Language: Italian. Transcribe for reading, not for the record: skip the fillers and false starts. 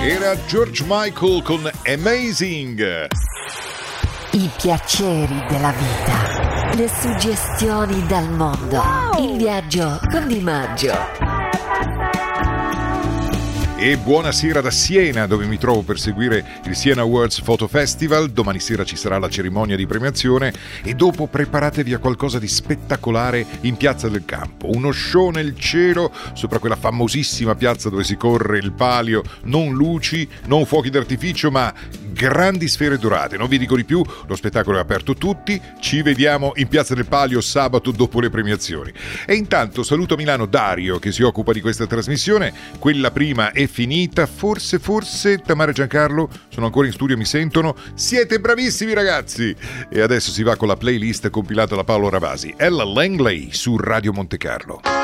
Era George Michael con Amazing. I piaceri della vita, le suggestioni dal mondo, il viaggio con Di Maggio. E buonasera da Siena, dove mi trovo per seguire il Siena Awards Photo Festival. Domani sera ci sarà la cerimonia di premiazione e dopo preparatevi a qualcosa di spettacolare in Piazza del Campo. Uno show nel cielo sopra quella famosissima piazza dove si corre il palio, non luci, non fuochi d'artificio, ma grandi sfere dorate. Non vi dico di più, lo spettacolo è aperto a tutti. Ci vediamo in Piazza del Palio sabato dopo le premiazioni. E intanto saluto a Milano Dario, che si occupa di questa trasmissione. Quella prima è finita, forse Tamara e Giancarlo sono ancora in studio, mi sentono. Siete bravissimi ragazzi! E adesso si va con la playlist compilata da Paolo Ravasi. Ella Langley su Radio Monte Carlo.